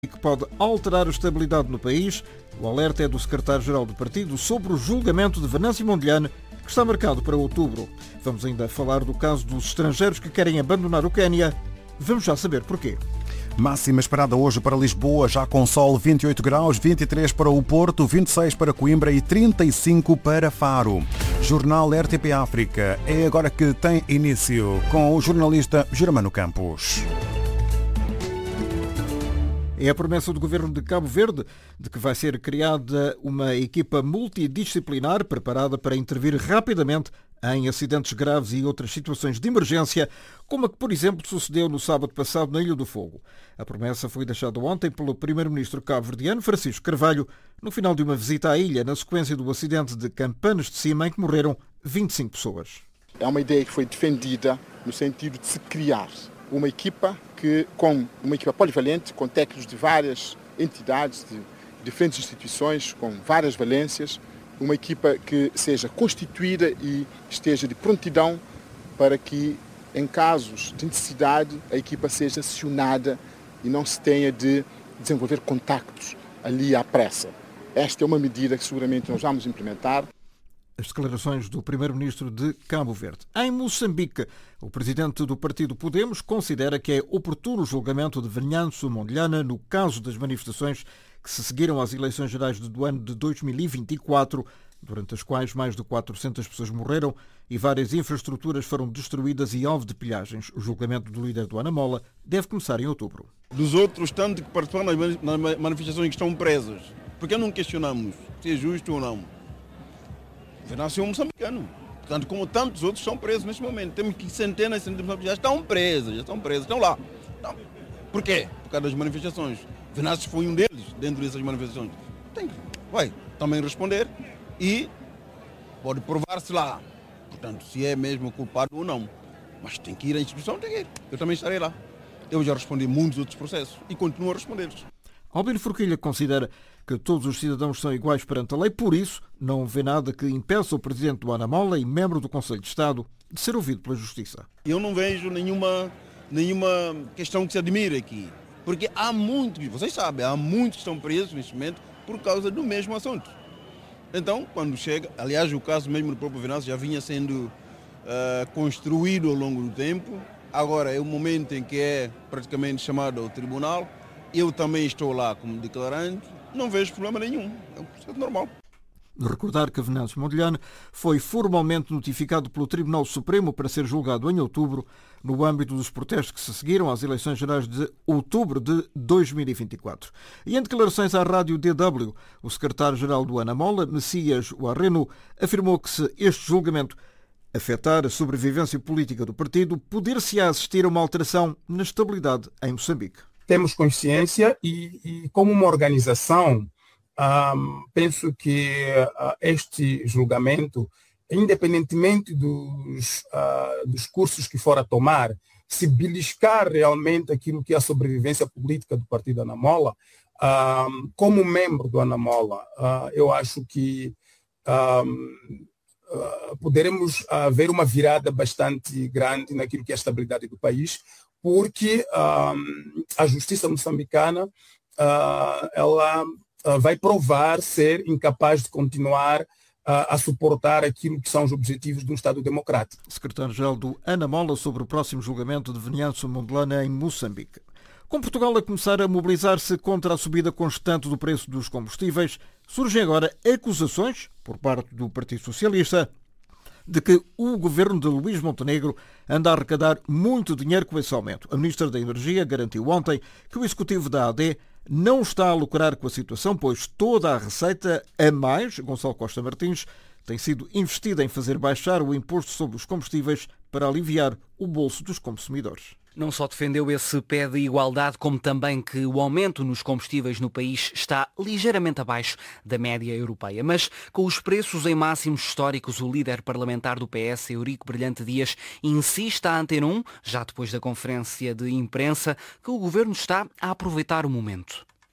e que pode alterar a estabilidade no país. O alerta é do secretário-geral do partido sobre o julgamento de Venâncio Mondlane, que está marcado para outubro. Vamos ainda falar do caso dos estrangeiros que querem abandonar o Quénia. Vamos já saber porquê. Máxima esperada hoje para Lisboa, já com sol, 28 graus, 23 para o Porto, 26 para Coimbra e 35 para Faro. Jornal RTP África é agora que tem início com o jornalista Germano Campos. É a promessa do governo de Cabo Verde de que vai ser criada uma equipa multidisciplinar preparada para intervir rapidamente em acidentes graves e outras situações de emergência, como a que, por exemplo, sucedeu no sábado passado na Ilha do Fogo. A promessa foi deixada ontem pelo primeiro-ministro cabo-verdiano, Francisco Carvalho, no final de uma visita à ilha, na sequência do acidente de Campanas de Cima, em que morreram 25 pessoas. É uma ideia que foi defendida no sentido de se criar uma equipa uma equipa polivalente, com técnicos de várias entidades, de diferentes instituições, com várias valências, uma equipa que seja constituída e esteja de prontidão para que, em casos de necessidade, a equipa seja acionada e não se tenha de desenvolver contactos ali à pressa. Esta é uma medida que seguramente nós vamos implementar. As declarações do primeiro-ministro de Cabo Verde. Em Moçambique, o presidente do partido Podemos considera que é oportuno o julgamento de Venâncio Mondlane no caso das manifestações que se seguiram às eleições gerais do ano de 2024, durante as quais mais de 400 pessoas morreram e várias infraestruturas foram destruídas e alvo de pilhagens. O julgamento do líder do Anamola deve começar em outubro. Dos outros, tanto que participaram nas manifestações que estão presos, porque não questionamos se é justo ou não. Venâncio é um moçambicano. Portanto, como tantos outros estão presos neste momento. Temos que centenas de pessoas já estão presos, estão lá. Não. Por quê? Por causa das manifestações. Venâncio foi um deles dentro dessas manifestações. Vai também responder e pode provar-se lá. Portanto, se é mesmo culpado ou não. Mas tem que ir à instituição, tem que ir. Eu também estarei lá. Eu já respondi muitos outros processos e continuo a responder-los. Albino Forquilha considera que todos os cidadãos são iguais perante a lei, por isso não vê nada que impeça o presidente do Anamola e membro do Conselho de Estado de ser ouvido pela Justiça. Eu não vejo nenhuma questão que se admire aqui, porque há muitos, vocês sabem, há muitos que estão presos neste momento por causa do mesmo assunto. Então, quando chega, aliás, o caso mesmo do próprio Venâncio já vinha sendo construído ao longo do tempo, agora é o momento em que é praticamente chamado ao tribunal. Eu também estou lá como declarante, não vejo problema nenhum, é um processo normal. Recordar que Venâncio Mondlane foi formalmente notificado pelo Tribunal Supremo para ser julgado em outubro, no âmbito dos protestos que se seguiram às eleições gerais de outubro de 2024. E em declarações à rádio DW, o secretário-geral do Anamola, Messias Uarreno, afirmou que se este julgamento afetar a sobrevivência política do partido, poder-se-á assistir a uma alteração na estabilidade em Moçambique. Temos consciência e como uma organização, penso que este julgamento, independentemente dos cursos que for a tomar, se beliscar realmente aquilo que é a sobrevivência política do partido Anamola, como membro do Anamola, eu acho que poderemos ver uma virada bastante grande naquilo que é a estabilidade do país, porque a justiça moçambicana ela vai provar ser incapaz de continuar a suportar aquilo que são os objetivos de um Estado democrático. Secretário-geral do Anamola sobre o próximo julgamento de Venâncio Mondlane em Moçambique. Com Portugal a começar a mobilizar-se contra a subida constante do preço dos combustíveis, surgem agora acusações, por parte do Partido Socialista, de que o governo de Luís Montenegro anda a arrecadar muito dinheiro com esse aumento. A Ministra da Energia garantiu ontem que o executivo da AD não está a lucrar com a situação, pois toda a receita a mais, Gonçalo Costa Martins, tem sido investida em fazer baixar o imposto sobre os combustíveis para aliviar o bolso dos consumidores. Não só defendeu esse pé de igualdade, como também que o aumento nos combustíveis no país está ligeiramente abaixo da média europeia. Mas com os preços em máximos históricos, o líder parlamentar do PS, Eurico Brilhante Dias, insiste à Antena 1, já depois da conferência de imprensa, que o governo está a aproveitar o momento.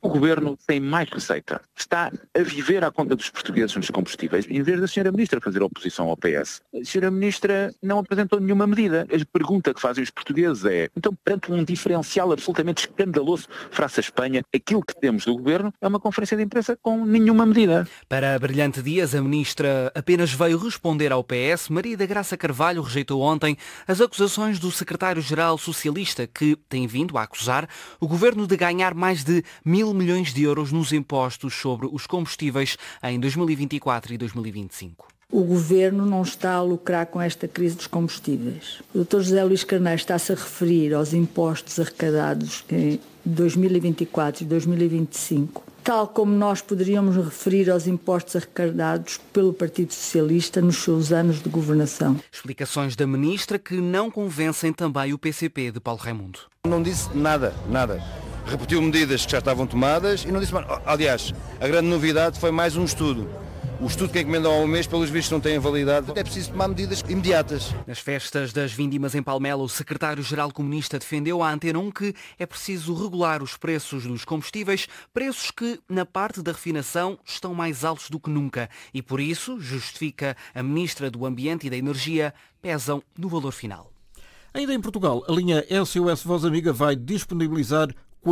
O governo tem mais receita. Está a viver à conta dos portugueses nos combustíveis, em vez da senhora ministra fazer oposição ao PS. A senhora ministra não apresentou nenhuma medida. A pergunta que fazem os portugueses é, então, perante um diferencial absolutamente escandaloso face à Espanha, aquilo que temos do governo é uma conferência de imprensa com nenhuma medida. Para Brilhante Dias, a ministra apenas veio responder ao PS. Maria da Graça Carvalho rejeitou ontem as acusações do secretário-geral socialista, que tem vindo a acusar o governo de ganhar mais de 1.000 milhões de euros nos impostos sobre os combustíveis em 2024 e 2025. O governo não está a lucrar com esta crise dos combustíveis. O Dr. José Luís Carneiro está-se a referir aos impostos arrecadados em 2024 e 2025, tal como nós poderíamos referir aos impostos arrecadados pelo Partido Socialista nos seus anos de governação. Explicações da ministra que não convencem também o PCP de Paulo Raimundo. Não disse nada. Repetiu medidas que já estavam tomadas e não disse mais. Aliás, a grande novidade foi mais um estudo. O estudo que encomendam há um mês, pelos vistos, não tem validade. É preciso tomar medidas imediatas. Nas festas das Vindimas em Palmela, o secretário-geral comunista defendeu à Antena 1 que é preciso regular os preços dos combustíveis, preços que, na parte da refinação, estão mais altos do que nunca. E por isso, justifica a ministra do Ambiente e da Energia, pesam no valor final. Ainda em Portugal, a linha SOS Voz Amiga vai disponibilizar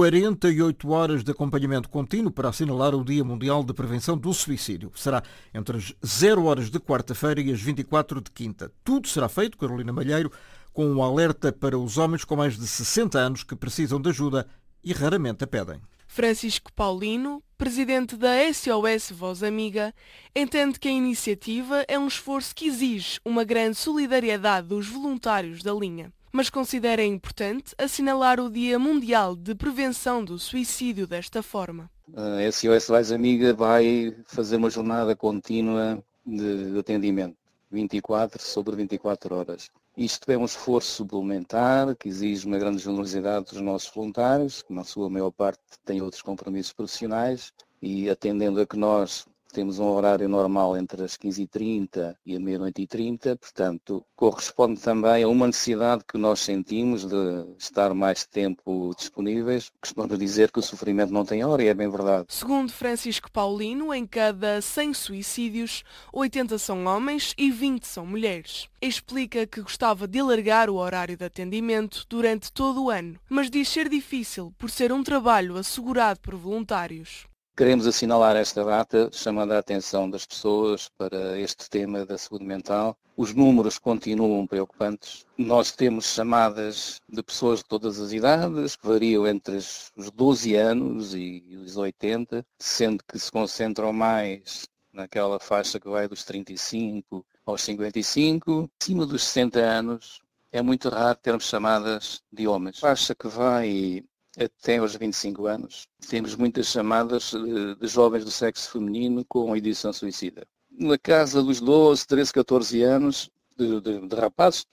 48 horas de acompanhamento contínuo para assinalar o Dia Mundial de Prevenção do Suicídio. Será entre as 0 horas de quarta-feira e as 24 de quinta. Tudo será feito, Carolina Malheiro, com um alerta para os homens com mais de 60 anos que precisam de ajuda e raramente a pedem. Francisco Paulino, presidente da SOS Voz Amiga, entende que a iniciativa é um esforço que exige uma grande solidariedade dos voluntários da linha, mas considera importante assinalar o Dia Mundial de Prevenção do Suicídio desta forma. A SOS Voz Amiga vai fazer uma jornada contínua de atendimento, 24 sobre 24 horas. Isto é um esforço suplementar que exige uma grande generosidade dos nossos voluntários, que na sua maior parte têm outros compromissos profissionais, e atendendo a que nós temos um horário normal entre as 15h30 e a meia-noite e 30, portanto, corresponde também a uma necessidade que nós sentimos de estar mais tempo disponíveis. Costumamos dizer que o sofrimento não tem hora e é bem verdade. Segundo Francisco Paulino, em cada 100 suicídios, 80 são homens e 20 são mulheres. Explica que gostava de alargar o horário de atendimento durante todo o ano, mas diz ser difícil por ser um trabalho assegurado por voluntários. Queremos assinalar esta data, chamando a atenção das pessoas para este tema da saúde mental. Os números continuam preocupantes. Nós temos chamadas de pessoas de todas as idades, que variam entre os 12 anos e os 80, sendo que se concentram mais naquela faixa que vai dos 35 aos 55. Acima dos 60 anos é muito raro termos chamadas de homens. Faixa que vai até aos 25 anos, temos muitas chamadas de jovens do sexo feminino com ideação suicida. Na casa dos 12, 13, 14 anos, de rapazes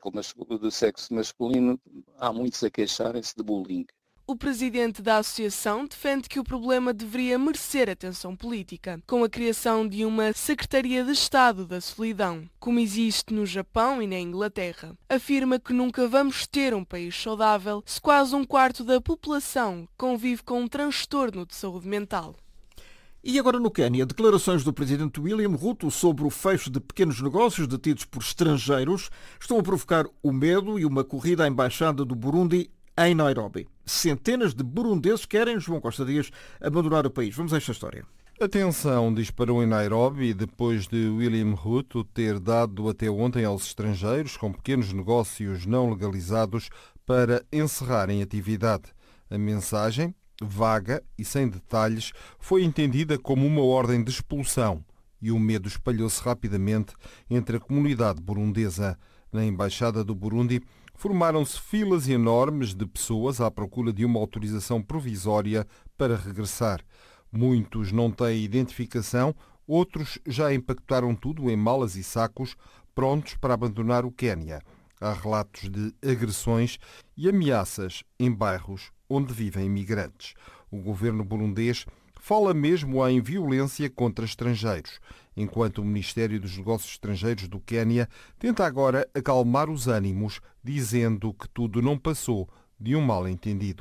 do sexo masculino, há muitos a queixarem-se de bullying. O presidente da associação defende que o problema deveria merecer atenção política, com a criação de uma Secretaria de Estado da Solidão, como existe no Japão e na Inglaterra. Afirma que nunca vamos ter um país saudável se quase um quarto da população convive com um transtorno de saúde mental. E agora no Quênia, declarações do presidente William Ruto sobre o fecho de pequenos negócios detidos por estrangeiros estão a provocar o medo e uma corrida à embaixada do Burundi em Nairobi. Centenas de burundeses querem, João Costa Dias, abandonar o país. Vamos a esta história. A tensão disparou em Nairobi depois de William Ruto ter dado até ontem aos estrangeiros com pequenos negócios não legalizados para encerrarem atividade. A mensagem, vaga e sem detalhes, foi entendida como uma ordem de expulsão e o medo espalhou-se rapidamente entre a comunidade burundesa. Na Embaixada do Burundi, formaram-se filas enormes de pessoas à procura de uma autorização provisória para regressar. Muitos não têm identificação, outros já empacotaram tudo em malas e sacos, prontos para abandonar o Quênia. Há relatos de agressões e ameaças em bairros onde vivem imigrantes. O governo burundês fala mesmo em violência contra estrangeiros, enquanto o Ministério dos Negócios Estrangeiros do Quênia tenta agora acalmar os ânimos, dizendo que tudo não passou de um mal-entendido.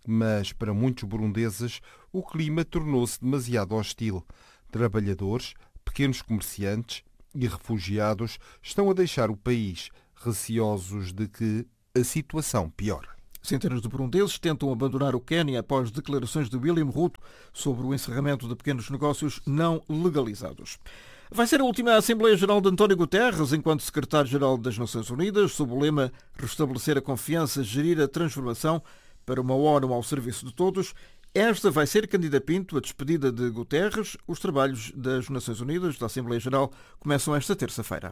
Mas para muitos burundeses o clima tornou-se demasiado hostil. Trabalhadores, pequenos comerciantes e refugiados estão a deixar o país, receosos de que a situação piore. Centenas de burundeses tentam abandonar o Quénia após declarações de William Ruto sobre o encerramento de pequenos negócios não legalizados. Vai ser a última Assembleia Geral de António Guterres enquanto Secretário-Geral das Nações Unidas, sob o lema Restabelecer a confiança, gerir a transformação para uma ONU ao serviço de todos. Esta vai ser, Cândida Pinto, a despedida de Guterres. Os trabalhos das Nações Unidas, da Assembleia Geral, começam esta terça-feira.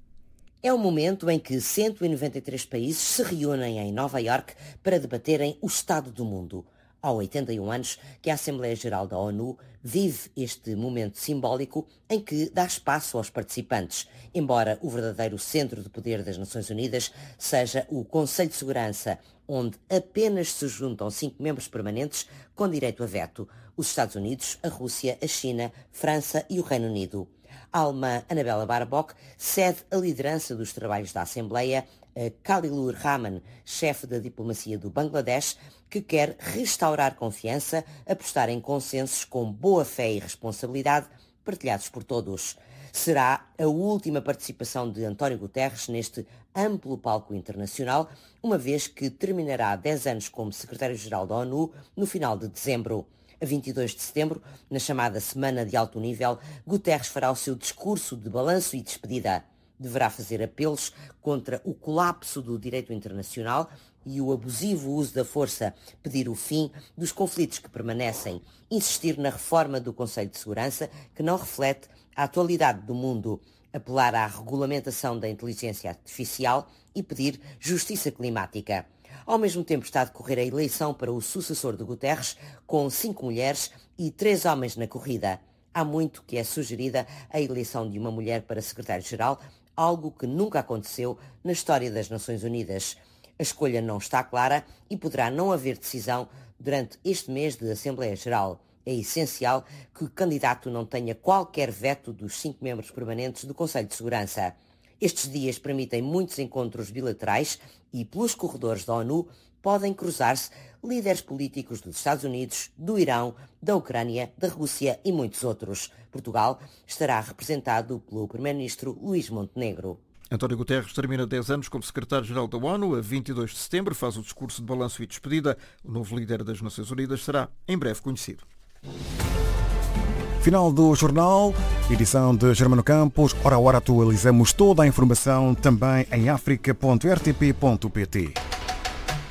É o momento em que 193 países se reúnem em Nova Iorque para debaterem o estado do mundo. Há 81 anos que a Assembleia Geral da ONU vive este momento simbólico em que dá espaço aos participantes, embora o verdadeiro centro de poder das Nações Unidas seja o Conselho de Segurança, onde apenas se juntam 5 membros permanentes com direito a veto: os Estados Unidos, a Rússia, a China, França e o Reino Unido. A alemã Annabella Baerbock cede a liderança dos trabalhos da Assembleia a Khalilur Rahman, chefe da diplomacia do Bangladesh, que quer restaurar confiança, apostar em consensos com boa fé e responsabilidade partilhados por todos. Será a última participação de António Guterres neste amplo palco internacional, uma vez que terminará 10 anos como secretário-geral da ONU no final de dezembro. A 22 de setembro, na chamada Semana de Alto Nível, Guterres fará o seu discurso de balanço e despedida. Deverá fazer apelos contra o colapso do direito internacional e o abusivo uso da força, pedir o fim dos conflitos que permanecem, insistir na reforma do Conselho de Segurança, que não reflete a atualidade do mundo, apelar à regulamentação da inteligência artificial e pedir justiça climática. Ao mesmo tempo está a decorrer a eleição para o sucessor de Guterres, com 5 mulheres e 3 homens na corrida. Há muito que é sugerida a eleição de uma mulher para secretário-geral, algo que nunca aconteceu na história das Nações Unidas. A escolha não está clara e poderá não haver decisão durante este mês de Assembleia Geral. É essencial que o candidato não tenha qualquer veto dos 5 membros permanentes do Conselho de Segurança. Estes dias permitem muitos encontros bilaterais e, pelos corredores da ONU, podem cruzar-se líderes políticos dos Estados Unidos, do Irão, da Ucrânia, da Rússia e muitos outros. Portugal estará representado pelo primeiro-ministro Luís Montenegro. António Guterres termina 10 anos como secretário-geral da ONU. A 22 de setembro faz o discurso de balanço e despedida. O novo líder das Nações Unidas será em breve conhecido. Final do jornal, edição de Germano Campos. Hora a hora atualizamos toda a informação também em africa.rtp.pt.